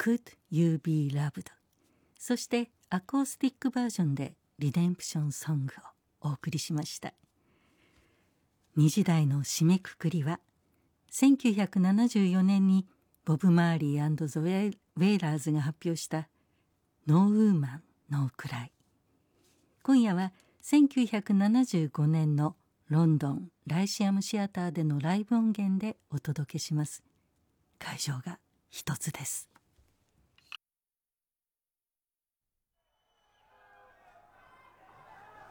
Could You Be Loved、 そしてアコースティックバージョンでリデンプションソングをお送りしました。2時台の締めくくりは1974年にボブ・マーリー&ザ・ウェイラーズが発表したノーウーマンノークライ。今夜は1975年のロンドンライシアムシアターでのライブ音源でお届けします。会場が一つです。